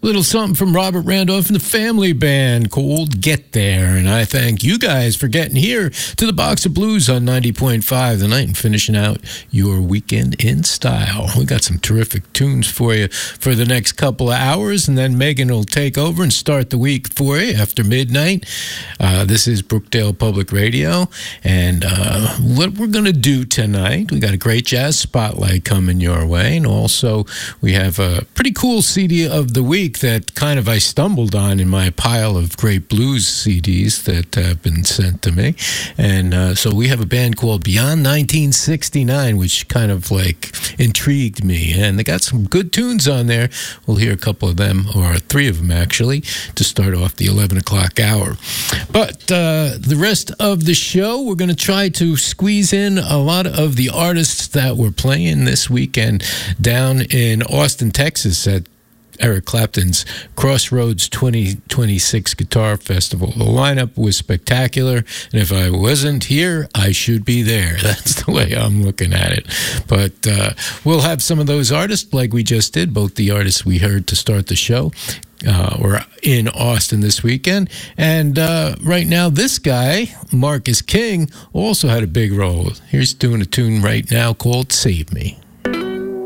Little something from Robert Randolph and the Family Band called Get There. And I thank you guys for getting here to the Box of Blues on 90.5 tonight and finishing out your weekend in style. We got some terrific tunes for you for the next couple of hours, and then Megan will take over and start the week for you after midnight. This is Brookdale Public Radio, and what we're going to do tonight, we got a great jazz spotlight coming your way, and also we have a pretty cool CD of the week that kind of I stumbled on in my pile of great blues CDs that have been sent to me. And so we have a band called Beyond 1969, which kind of like intrigued me. And they got some good tunes on there. We'll hear a couple of them, or three of them actually, to start off the 11 o'clock hour. But the rest of the show, we're going to try to squeeze in a lot of the artists that were playing this weekend down in Austin, Texas at Eric Clapton's Crossroads 2026 Guitar Festival. The lineup was spectacular, and if I wasn't here, I should be there. That's the way I'm looking at it. But we'll have some of those artists, like we just did, both the artists we heard to start the show were in Austin this weekend. And right now, this guy, Marcus King, also had a big role. Here's doing a tune right now called Save Me.